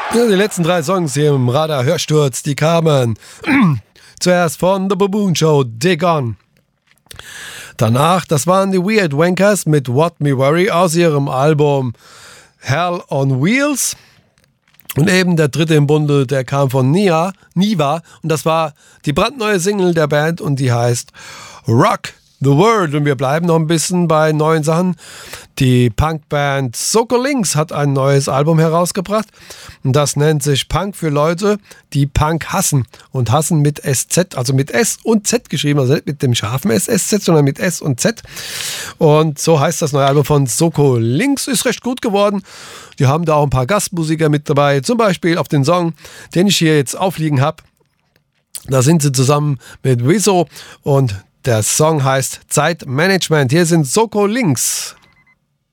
Ja, die letzten 3 Songs hier im Radar-Hörsturz, die kamen zuerst von The Baboon Show, Dig On. Danach, das waren die Weird Wankers mit What Me Worry aus ihrem Album Hell on Wheels. Und eben der dritte im Bunde, der kam von Niva. Und das war die brandneue Single der Band und die heißt Rock the World. Und wir bleiben noch ein bisschen bei neuen Sachen. Die Punkband Soko Links hat ein neues Album herausgebracht. Und das nennt sich Punk für Leute, die Punk hassen. Und hassen mit SZ, also mit S und Z geschrieben. Also nicht mit dem scharfen SZ, sondern mit S und Z. Und so heißt das neue Album von Soko Links. Ist recht gut geworden. Die haben da auch ein paar Gastmusiker mit dabei. Zum Beispiel auf den Song, den ich hier jetzt aufliegen habe. Da sind sie zusammen mit Wizzo und der Song heißt Zeitmanagement. Hier sind Soko Links.